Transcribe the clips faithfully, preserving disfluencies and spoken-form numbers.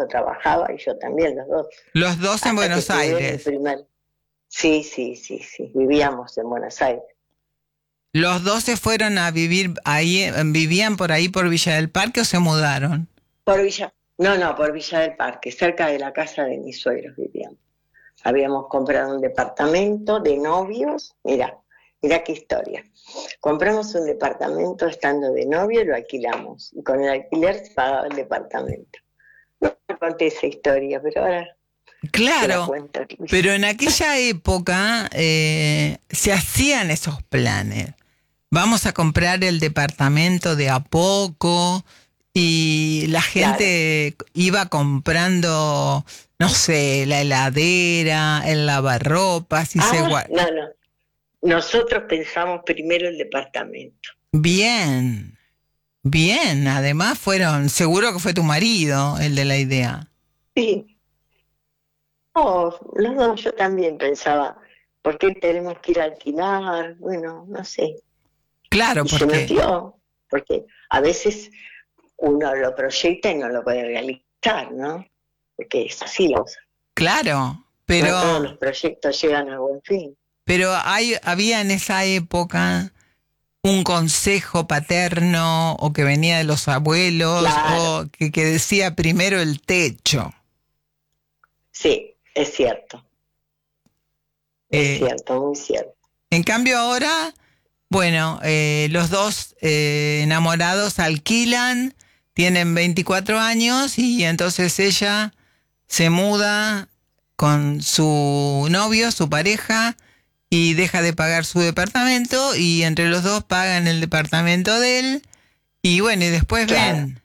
esposo trabajaba y yo también, los dos. Los dos en Hasta Buenos que tuve mi Aires. primer... Sí, sí, sí, sí, vivíamos en Buenos Aires. ¿Los dos se fueron a vivir ahí, vivían por ahí por Villa del Parque o se mudaron? Por Villa, no, no, por Villa del Parque, cerca de la casa de mis suegros vivíamos. Habíamos comprado un departamento de novios, mira, mira qué historia. Compramos un departamento estando de novio y lo alquilamos. Y con el alquiler se pagaba el departamento. No te conté esa historia, pero ahora te la Claro, cuento. pero en aquella época eh, se hacían esos planes. Vamos a comprar el departamento de a poco y la Claro. gente iba comprando, no sé, la heladera, el lavarropas y se Ah, guarda. no, no. Nosotros pensamos primero el departamento. Bien, bien. Además fueron, seguro que fue tu marido el de la idea. Sí. Oh, los dos, yo también pensaba, ¿por qué tenemos que ir a alquilar? Bueno, no sé. Claro, Y se nos porque, dio, porque a veces uno lo proyecta y no lo puede realizar, ¿no? Porque es así la cosa. claro, No pero, todos los proyectos llegan a buen fin. pero hay, había en esa época un consejo paterno o que venía de los abuelos Claro, o que, que decía primero el techo. sí, es cierto, es Eh, cierto, muy cierto. en cambio ahora, bueno, eh, los dos eh, enamorados alquilan, tienen veinticuatro años y entonces ella se muda con su novio, su pareja, y deja de pagar su departamento y entre los dos pagan el departamento de él y bueno, y después Claro, ven.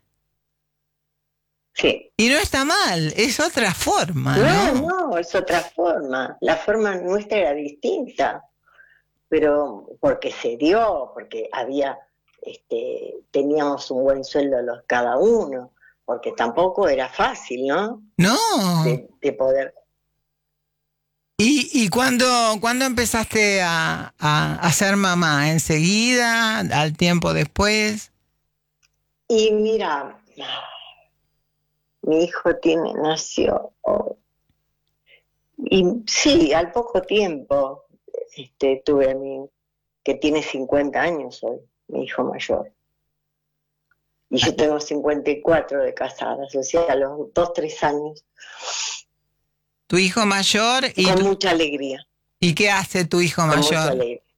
sí. Y no está mal, es otra forma, No, ¿no? no, es otra forma. La forma nuestra era distinta, pero porque se dio, porque había, este, teníamos un buen sueldo los cada uno, porque tampoco era fácil, ¿no? No. De, de poder. ¿Y, y cuándo, cuándo empezaste a, a, a ser mamá? ¿Enseguida? ¿Al tiempo después? Y mira, mi hijo tiene, nació, oh, y sí, al poco tiempo, este, tuve a mi, que tiene cincuenta años hoy, mi hijo mayor. Y yo tengo cincuenta y cuatro de casadas, o sea, a los dos, tres años, ¿Tu hijo mayor y, con tu- mucha alegría, y qué hace tu hijo con mucha mayor? alegría.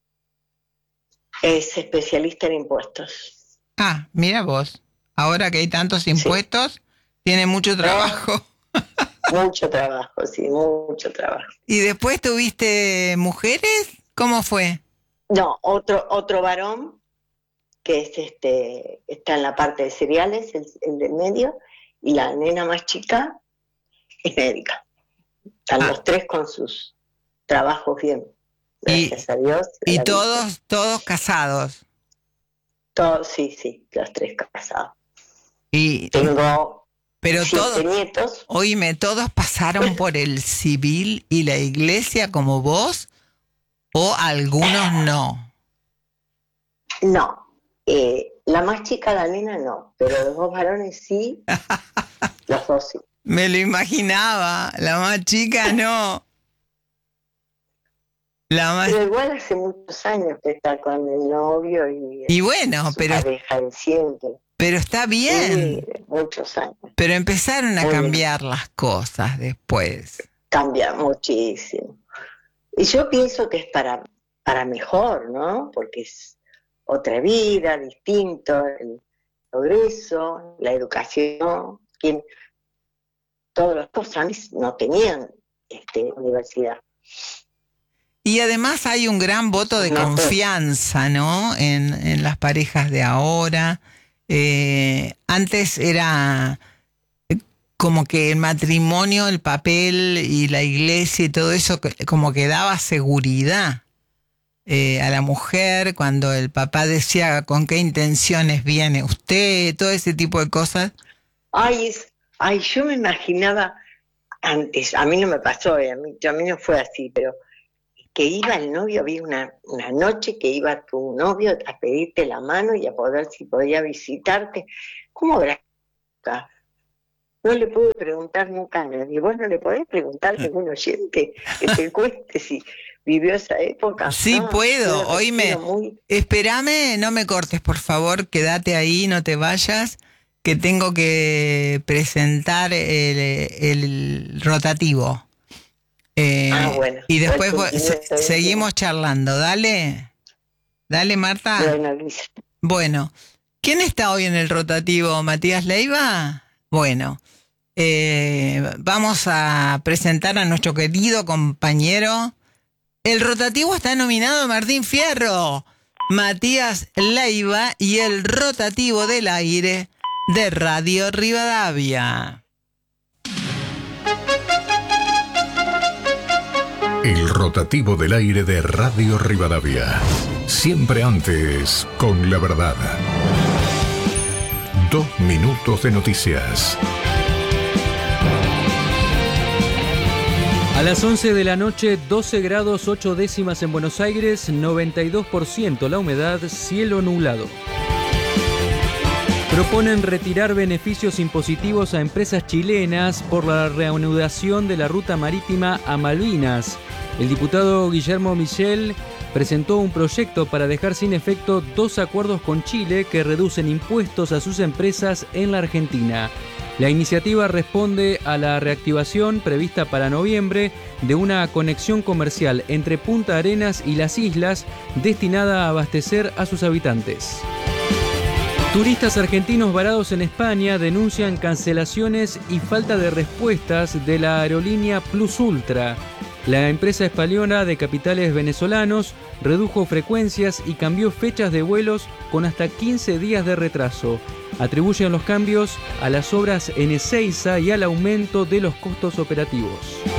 Es especialista en impuestos, Ah, mira vos, ahora que hay tantos sí. impuestos, tiene mucho Ah, trabajo. mucho trabajo, sí, mucho trabajo. ¿Y después tuviste mujeres? ¿Cómo fue? No, otro, otro varón que es este, está en la parte de cereales, el, el del medio, y la nena más chica es médica. Están Ah, los tres con sus trabajos bien, y, gracias a Dios, a y la Virgen. todos, todos casados. Todos, sí, sí, los tres casados. Y, Tengo pero siete todos, nietos. oíme, ¿todos pasaron por el civil y la iglesia como vos o algunos no? No, eh, la más chica, la nena, no, pero los dos varones sí, los dos sí. Me lo imaginaba, la más chica no. La más... Pero igual hace muchos años que está con el novio y Y bueno, su pero, pareja de siempre. pero está Sí, bien. muchos años. Pero empezaron a Muy bien. cambiar las cosas después. Cambia muchísimo. Y yo pienso que es para, para mejor, ¿no? Porque es otra vida, distinto, el progreso, la educación, que todos los cosas no tenían este, universidad. Y además hay un gran voto de No todo. confianza, ¿no? En, en las parejas de ahora. Eh, antes era como que el matrimonio, el papel y la iglesia y todo eso como que daba seguridad eh, a la mujer cuando el papá decía con qué intenciones viene usted, todo ese tipo de cosas. Ay, es, ay, yo me imaginaba antes, a mí no me pasó, eh, a, mí, a mí no fue así, pero que iba el novio, había una, una noche que iba tu novio a pedirte la mano y a poder si podía visitarte. ¿Cómo habrá? no le pude preguntar nunca a nadie. Vos no le podés preguntar a ningún oyente que te cueste si vivió esa época. Sí, no, puedo. Oíme, muy... espérame, no me cortes, por favor, quédate ahí, no te vayas, que tengo que presentar el, el rotativo. Eh, ah, bueno. Y después se, seguimos charlando. Dale. Dale, Marta. Bueno, Luisa. Bueno, ¿quién está hoy en el rotativo? ¿Matías Leiva? Bueno, eh, vamos a presentar a nuestro querido compañero. El rotativo está nominado a Martín Fierro, Matías Leiva y el rotativo del aire de Radio Rivadavia. El rotativo del aire de Radio Rivadavia. Siempre antes con la verdad. Dos minutos de noticias. A las once de la noche, doce grados ocho décimas en Buenos Aires, noventa y dos por ciento la humedad, cielo nublado. Proponen retirar beneficios impositivos a empresas chilenas por la reanudación de la ruta marítima a Malvinas. El diputado Guillermo Michel presentó un proyecto para dejar sin efecto dos acuerdos con Chile que reducen impuestos a sus empresas en la Argentina. La iniciativa responde a la reactivación prevista para noviembre de una conexión comercial entre Punta Arenas y las islas destinada a abastecer a sus habitantes. Turistas argentinos varados en España denuncian cancelaciones y falta de respuestas de la aerolínea Plus Ultra. La empresa española de capitales venezolanos redujo frecuencias y cambió fechas de vuelos con hasta quince días de retraso. Atribuyen los cambios a las obras en Ezeiza y al aumento de los costos operativos.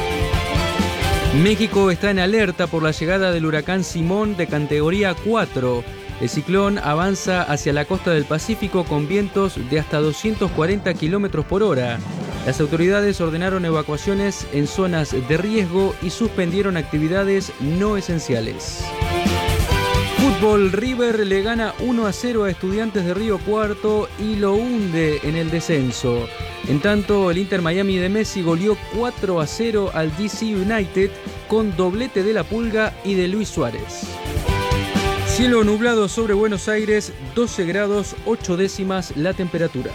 México está en alerta por la llegada del huracán Simón de categoría cuatro. El ciclón avanza hacia la costa del Pacífico con vientos de hasta doscientos cuarenta kilómetros por hora. Las autoridades ordenaron evacuaciones en zonas de riesgo y suspendieron actividades no esenciales. Fútbol, River le gana uno a cero a Estudiantes de Río Cuarto y lo hunde en el descenso. En tanto, el Inter Miami de Messi goleó cuatro a cero al D C United con doblete de la Pulga y de Luis Suárez. Cielo nublado sobre Buenos Aires, doce grados ocho décimas la temperatura.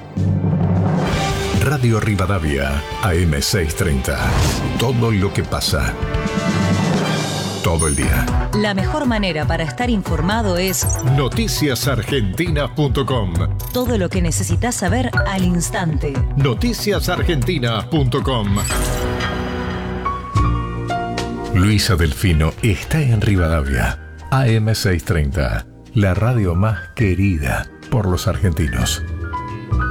Radio Rivadavia, A M seiscientos treinta. Todo lo que pasa. Todo el día. La mejor manera para estar informado es noticias argentinas punto com. Todo lo que necesitas saber al instante. noticias argentinas punto com. Luisa Delfino está en Rivadavia. A M seiscientos treinta. La radio más querida por los argentinos.